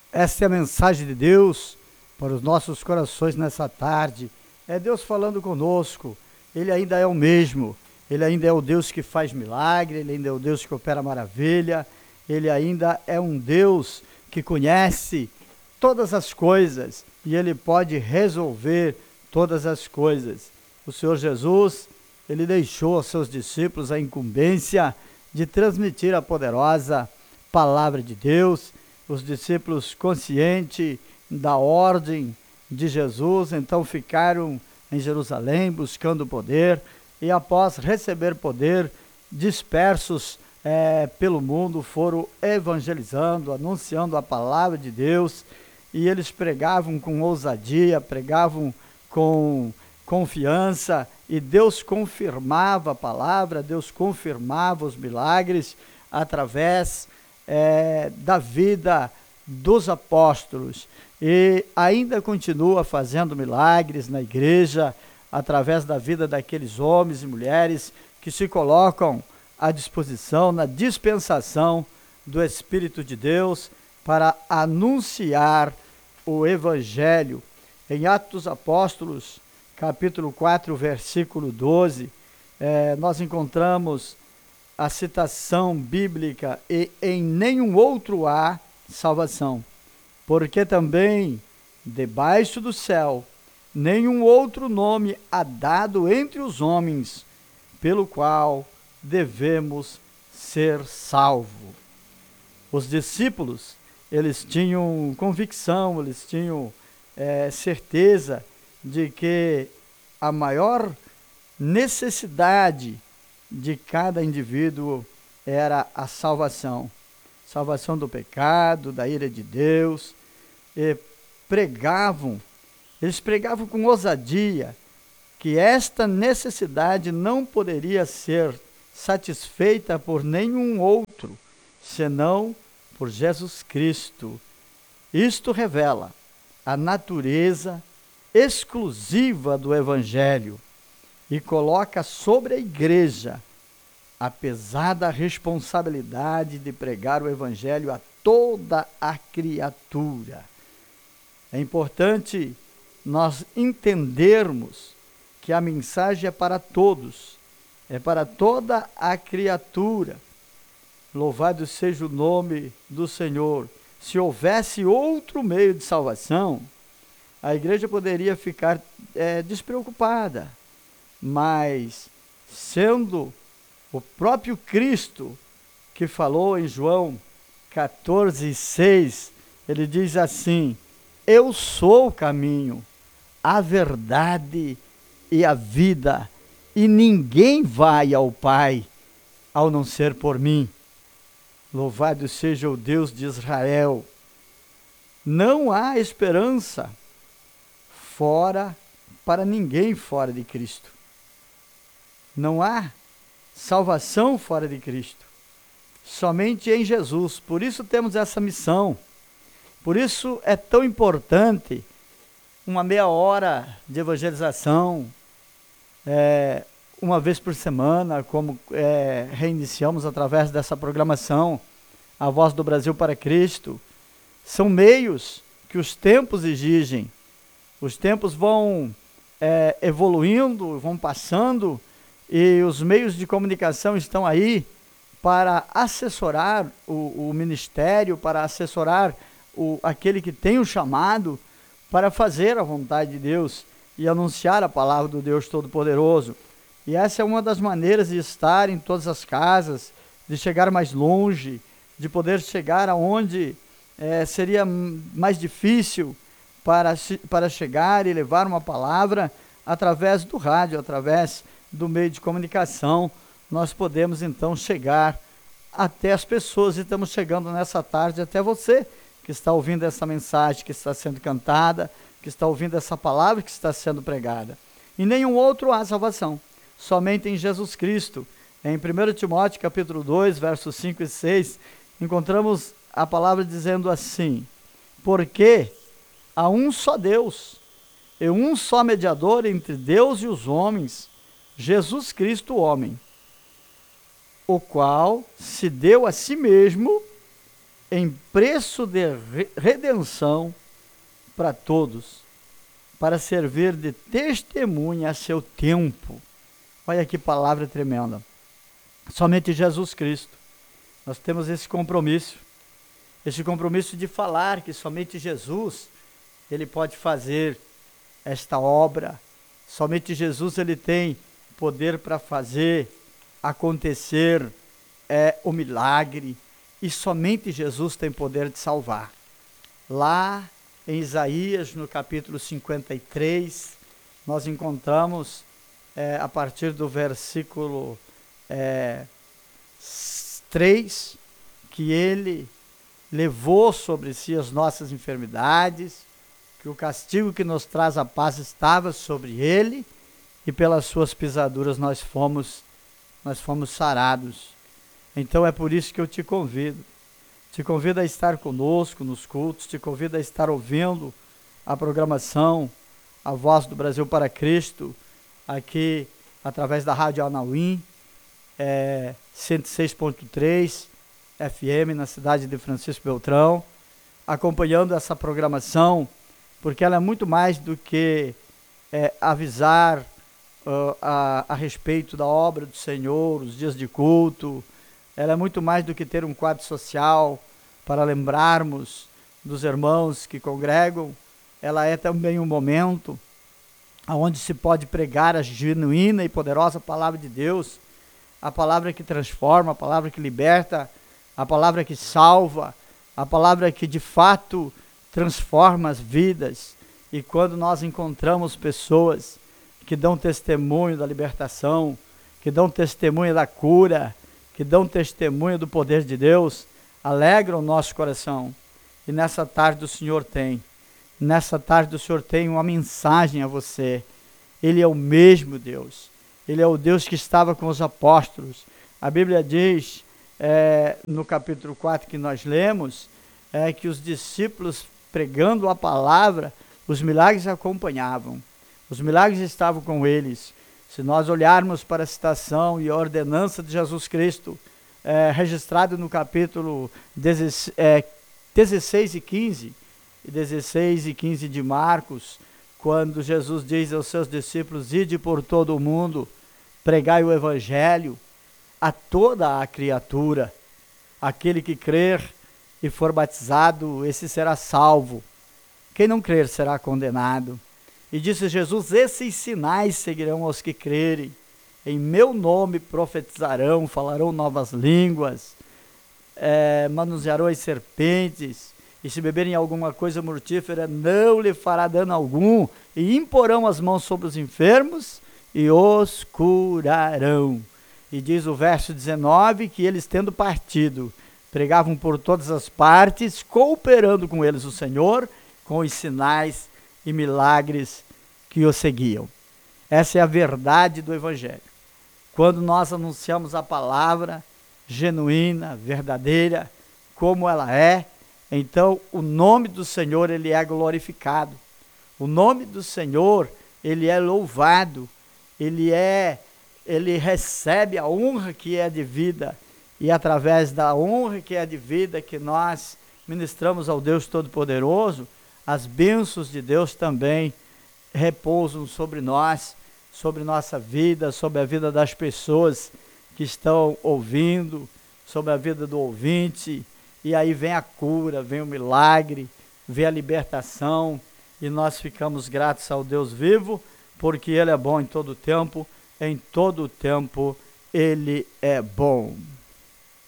Essa é a mensagem de Deus para os nossos corações nessa tarde. É Deus falando conosco. Ele ainda é o mesmo. Ele ainda é o Deus que faz milagre. Ele ainda é o Deus que opera maravilha. Ele ainda é um Deus que conhece todas as coisas e Ele pode resolver todas as coisas. O Senhor Jesus, Ele deixou aos seus discípulos a incumbência de transmitir a poderosa palavra de Deus. Os discípulos, conscientes da ordem de Jesus, então ficaram em Jerusalém buscando poder, e após receber poder, dispersos pelo mundo, foram evangelizando, anunciando a palavra de Deus, e eles pregavam com ousadia, pregavam com confiança, e Deus confirmava a palavra, Deus confirmava os milagres através da vida dos apóstolos, e ainda continua fazendo milagres na igreja, através da vida daqueles homens e mulheres que se colocam à disposição, na dispensação do Espírito de Deus, para anunciar o Evangelho. Em Atos dos Apóstolos, capítulo 4, versículo 12, nós encontramos a citação bíblica: e em nenhum outro há salvação, porque também debaixo do céu nenhum outro nome há dado entre os homens, pelo qual devemos ser salvos. Os discípulos, eles tinham convicção, eles tinham certeza de que a maior necessidade de cada indivíduo era a salvação. Salvação do pecado, da ira de Deus. E eles pregavam com ousadia que esta necessidade não poderia ser satisfeita por nenhum outro, senão por Jesus Cristo. Isto revela a natureza exclusiva do Evangelho e coloca sobre a igreja a pesada responsabilidade de pregar o Evangelho a toda a criatura. É importante nós entendermos que a mensagem é para todos, é para toda a criatura. Louvado seja o nome do Senhor. Se houvesse outro meio de salvação, a igreja poderia ficar despreocupada, mas sendo o próprio Cristo que falou em João 14:6, ele diz assim: eu sou o caminho, a verdade e a vida, e ninguém vai ao Pai ao não ser por mim. Louvado seja o Deus de Israel. Não há esperança para ninguém fora de Cristo. Não há salvação fora de Cristo. Somente em Jesus. Por isso temos essa missão. Por isso é tão importante uma meia hora de evangelização, uma vez por semana, como reiniciamos através dessa programação, A Voz do Brasil para Cristo. São meios que os tempos exigem. Os tempos vão evoluindo, vão passando, e os meios de comunicação estão aí para assessorar o ministério, para assessorar aquele que tem o chamado para fazer a vontade de Deus e anunciar a palavra do Deus Todo-Poderoso. E essa é uma das maneiras de estar em todas as casas, de chegar mais longe, de poder chegar aonde seria mais difícil para chegar e levar uma palavra. Através do rádio, através do meio de comunicação, nós podemos então chegar até as pessoas, e estamos chegando nessa tarde até você que está ouvindo essa mensagem que está sendo cantada, que está ouvindo essa palavra que está sendo pregada. Em nenhum outro há salvação, somente em Jesus Cristo. Em 1 Timóteo capítulo 2, versos 5 e 6, encontramos a palavra dizendo assim: porque há um só Deus e um só mediador entre Deus e os homens, Jesus Cristo, o homem, o qual se deu a si mesmo em preço de redenção para todos, para servir de testemunha a seu tempo. Olha que palavra tremenda. Somente Jesus Cristo. Nós temos esse compromisso de falar que somente Jesus, ele pode fazer esta obra. Somente Jesus, ele tem poder para fazer acontecer o milagre, e somente Jesus tem poder de salvar. Lá em Isaías, no capítulo 53, nós encontramos a partir do versículo 3, que ele levou sobre si as nossas enfermidades, que o castigo que nos traz a paz estava sobre ele, e pelas suas pisaduras nós fomos sarados. Então é por isso que eu te convido a estar conosco nos cultos, te convido a estar ouvindo a programação, a Voz do Brasil para Cristo, aqui através da Rádio Anauim, 106.3 FM na cidade de Francisco Beltrão, acompanhando essa programação, porque ela é muito mais do que avisar a respeito da obra do Senhor, os dias de culto. Ela é muito mais do que ter um quadro social para lembrarmos dos irmãos que congregam. Ela é também um momento onde se pode pregar a genuína e poderosa palavra de Deus, a palavra que transforma, a palavra que liberta, a palavra que salva, a palavra que de fato transforma as vidas. E quando nós encontramos pessoas que dão testemunho da libertação, que dão testemunho da cura, que dão testemunho do poder de Deus, alegram o nosso coração. E nessa tarde o Senhor tem uma mensagem a você. Ele é o mesmo Deus. Ele é o Deus que estava com os apóstolos. A Bíblia diz, no capítulo 4 que nós lemos, que os discípulos pregando a palavra, os milagres acompanhavam. Os milagres estavam com eles. Se nós olharmos para a citação e a ordenança de Jesus Cristo, registrado no capítulo 16 e 15 de Marcos, quando Jesus diz aos seus discípulos: ide por todo o mundo, pregai o evangelho a toda a criatura. Aquele que crer e for batizado, esse será salvo. Quem não crer será condenado. E disse Jesus: esses sinais seguirão aos que crerem. Em meu nome profetizarão, falarão novas línguas, manusearão as serpentes, e se beberem alguma coisa mortífera, não lhe fará dano algum, e imporão as mãos sobre os enfermos e os curarão. E diz o verso 19 que eles, tendo partido, pregavam por todas as partes, cooperando com eles o Senhor, com os sinais e milagres que o seguiam. Essa é a verdade do Evangelho. Quando nós anunciamos a palavra genuína, verdadeira, como ela é, então o nome do Senhor, ele é glorificado. O nome do Senhor, ele é louvado. Ele recebe a honra que é devida, e através da honra que é devida que nós ministramos ao Deus Todo-Poderoso, as bênçãos de Deus também repousam sobre nós, sobre nossa vida, sobre a vida das pessoas que estão ouvindo, sobre a vida do ouvinte, e aí vem a cura, vem o milagre, vem a libertação, e nós ficamos gratos ao Deus vivo, porque Ele é bom em todo tempo Ele é bom.